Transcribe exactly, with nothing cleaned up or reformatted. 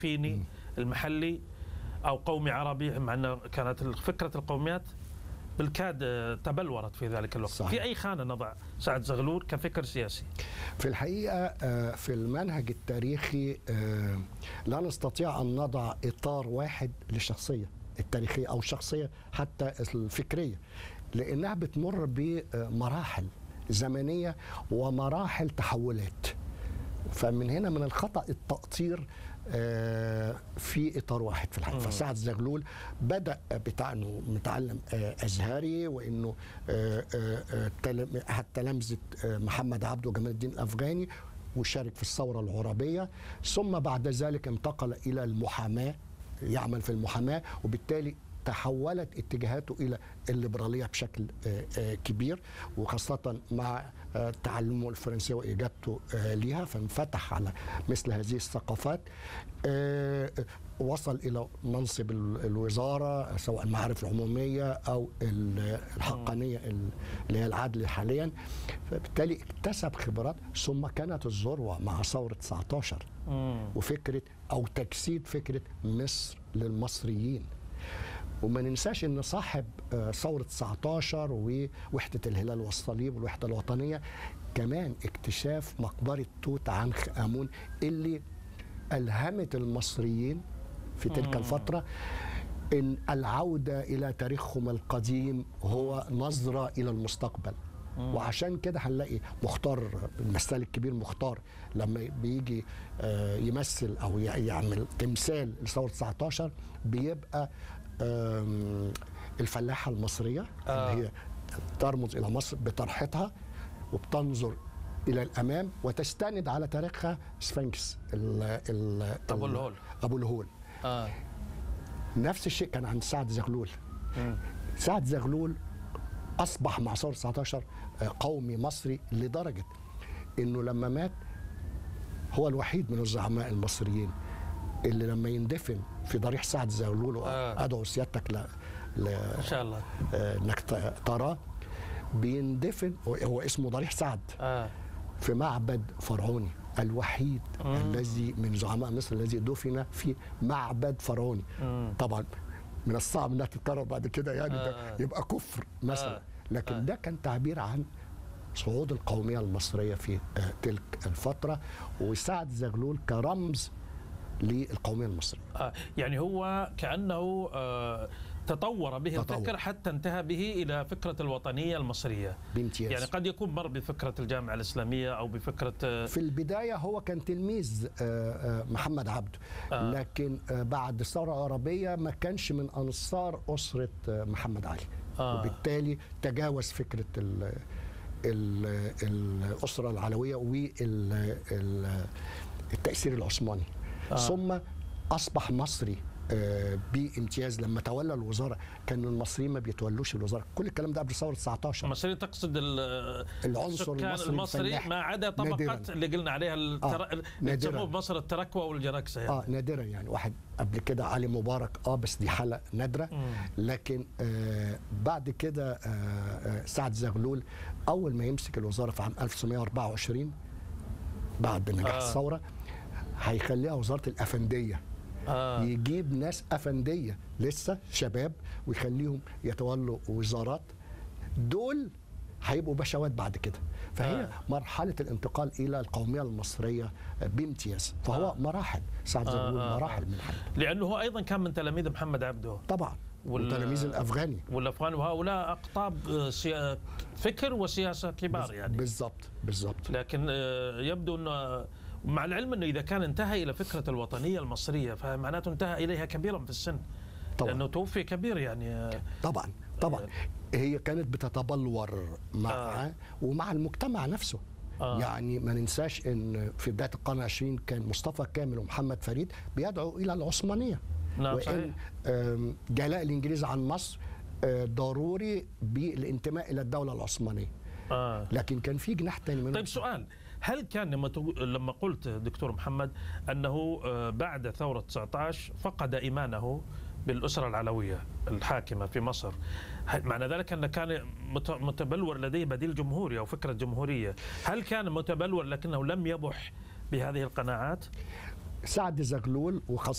فيني المحلي أو قومي عربي، مع أن كانت فكرة القوميات بالكاد تبلورت في ذلك الوقت. صحيح. في أي خانة نضع سعد زغلول كفكر سياسي؟ في الحقيقة في المنهج التاريخي لا نستطيع أن نضع إطار واحد للشخصية التاريخية أو الشخصية حتى الفكرية، لأنها بتمر بمراحل زمنية ومراحل تحولات. فمن هنا من الخطأ التقطير في اطار واحد في الحقيقه. فسعد زغلول بدا بتاع انه متعلم ازهري، وانه احد تلامذه محمد عبده وجمال الدين الافغاني، وشارك في الثوره العربيه، ثم بعد ذلك انتقل الى المحاماه، يعمل في المحاماه، وبالتالي تحولت اتجاهاته الى الليبراليه بشكل كبير، وخاصه مع تعلمه الفرنسيه واجابته ليها، فانفتح على مثل هذه الثقافات. وصل الى منصب الوزاره، سواء المعارف العموميه او الحقانيه اللي هي العدل حاليا، فبالتالي اكتسب خبرات. ثم كانت الذروه مع ثوره تسعة عشر وفكره او تجسيد فكره مصر للمصريين. وما ننساش ان صاحب ثوره تسعة عشر ووحده الهلال والصليب والوحده الوطنيه كمان اكتشاف مقبره توت عنخ امون، اللي الهمت المصريين في تلك الفتره ان العوده الى تاريخهم القديم هو نظره الى المستقبل. وعشان كده هنلاقي مختار المثال الكبير مختار لما بيجي يمثل او يعمل تمثال لثوره تسعة عشر بيبقى الفلاحه المصريه آه. اللي هي ترمز الى مصر بطرحتها، وبتنظر الى الامام وتستند على تاريخها سفنكس ال ال ابو الهول ابو الهول آه. نفس الشيء كان عند سعد زغلول. م. سعد زغلول اصبح مع ثوره تسعة عشر قومي مصري، لدرجه انه لما مات هو الوحيد من الزعماء المصريين اللي لما يندفن في ضريح سعد زغلول، آه. ادعو سيادتك ل... ل... ان شاء الله انك تراه، بيندفن، هو اسمه ضريح سعد آه. في معبد فرعوني، الوحيد مم. الذي من زعماء مصر الذي دفن في معبد فرعوني. مم. طبعا من الصعب انها تتكرر بعد كده، يعني آه. ده يبقى كفر مثلا، آه. لكن آه. ده كان تعبير عن صعود القوميه المصريه في تلك الفتره، وسعد زغلول كرمز للقوميه المصريه. آه يعني هو كانه آه تطور به تطور. الفكر حتى انتهى به الى فكره الوطنيه المصريه بامتياز. يعني قد يكون مر بفكره الجامعه الاسلاميه او بفكره آه في البدايه هو كان تلميذ آه محمد عبده، آه. لكن آه بعد الثوره العربيه ما كانش من انصار اسره آه محمد علي، آه. وبالتالي تجاوز فكره ال ال الاسره العلويه والتاثير العثماني. آه. ثم أصبح مصري آه بامتياز. لما تولى الوزارة كان المصريين ما بيتولوش الوزارة، كل الكلام ده قبل ثورة تسعة عشر. المصري تقصد العنصر المصري, المصري ما عدا طبقة اللي قلنا عليها التر... آه. اللي تسموه بمصر التركوة والجراكسة يعني. اه نادرا، يعني واحد قبل كده علي مبارك اه بس دي حالة نادرة. مم. لكن آه بعد كده آه سعد زغلول أول ما يمسك الوزارة في عام ألف وتسعمائة وأربعة وعشرين بعد نجاح آه. الثورة هيخليها وزارة الأفندية. آه. يجيب ناس أفندية لسه شباب ويخليهم يتولوا وزارات، دول هيبقوا بشوات بعد كده. فهي آه. مرحلة الانتقال إلى القومية المصرية بامتياز. فهو آه. مراحل سعد زغلول آه. مراحل من الحياة، لأنه هو أيضا كان من تلاميذ محمد عبده طبعا، والتلاميذ الأفغاني والأفغان، وهؤلاء أقطاب فكر وسياسة كبار يعني. بالضبط بالضبط. لكن يبدو أنه مع العلم أنه إذا كان انتهى إلى فكرة الوطنية المصرية فمعناته انتهى إليها كبيرا في السن طبعا، لأنه توفي كبير يعني. طبعا طبعا هي كانت بتتبلور معه آه. ومع المجتمع نفسه. آه. يعني ما ننساش ان في بدايه القرن العشرين كان مصطفى كامل ومحمد فريد بيدعوا الى العثمانيه. نعم وان جلاء الانجليز عن مصر ضروري بالانتماء الى الدوله العثمانيه. آه. لكن كان في جناح ثاني منهم. طيب سؤال، هل كان لما لما قلت دكتور محمد انه بعد ثوره تسعة عشر فقد ايمانه بالاسره العلويه الحاكمه في مصر، معنى ذلك ان كان متبلور لديه بديل جمهوري او فكره جمهوريه، هل كان متبلور لكنه لم يبح بهذه القناعات؟ سعد زغلول وخاصة